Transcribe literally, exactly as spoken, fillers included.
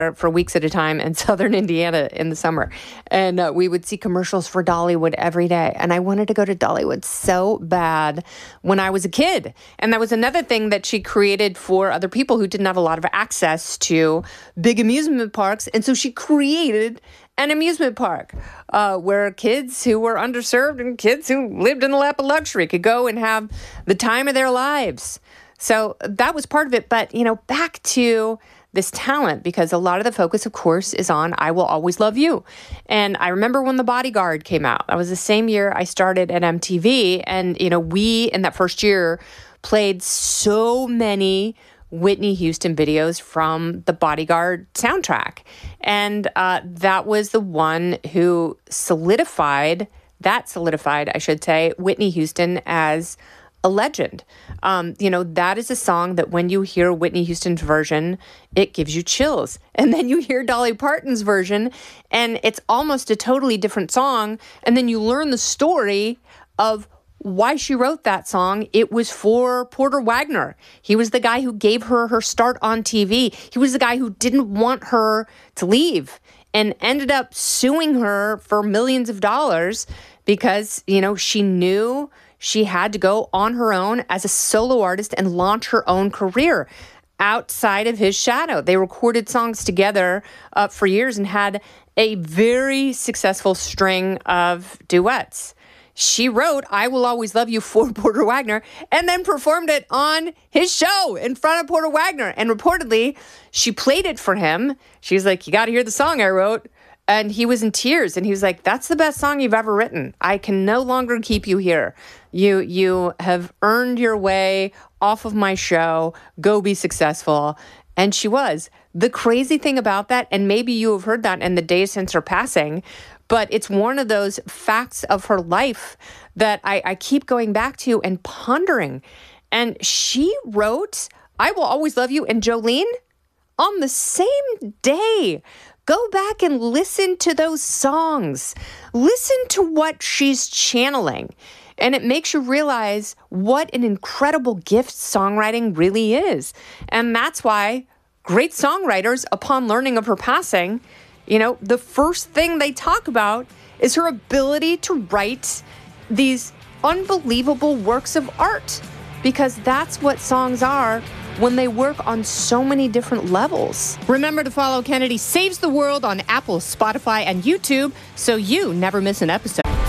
for weeks at a time in southern Indiana in the summer. And uh, we would see commercials for Dollywood every day. And I wanted to go to Dollywood so bad when I was a kid. And that was another thing that she created for other people who didn't have a lot of access to big amusement parks. And so she created an amusement park uh, where kids who were underserved and kids who lived in the lap of luxury could go and have the time of their lives. So that was part of it. But, you know, back to this talent, because a lot of the focus, of course, is on I Will Always Love You. And I remember when The Bodyguard came out. That was the same year I started at M T V. And, you know, we, in that first year, played so many Whitney Houston videos from the Bodyguard soundtrack. And uh, that was the one who solidified, that solidified, I should say, Whitney Houston as a legend. Um, you know, that is a song that when you hear Whitney Houston's version, it gives you chills. And then you hear Dolly Parton's version, and it's almost a totally different song. And then you learn the story of why she wrote that song. It was for Porter Wagoner. He was the guy who gave her her start on T V. He was the guy who didn't want her to leave and ended up suing her for millions of dollars because, you know, she knew she had to go on her own as a solo artist and launch her own career outside of his shadow. They recorded songs together uh, for years and had a very successful string of duets. She wrote I Will Always Love You for Porter Wagoner and then performed it on his show in front of Porter Wagoner. And reportedly, she played it for him. She was like, you got to hear the song I wrote. And he was in tears. And he was like, that's the best song you've ever written. I can no longer keep you here. You, you have earned your way off of my show. Go be successful. And she was. The crazy thing about that, and maybe you have heard that in the days since her passing, but it's one of those facts of her life that I, I keep going back to and pondering. And she wrote I Will Always Love You and Jolene on the same day. Go back and listen to those songs. Listen to what she's channeling. And it makes you realize what an incredible gift songwriting really is. And that's why great songwriters, upon learning of her passing, you know, the first thing they talk about is her ability to write these unbelievable works of art, because that's what songs are when they work on so many different levels. Remember to follow Kennedy Saves the World on Apple, Spotify, and YouTube so you never miss an episode.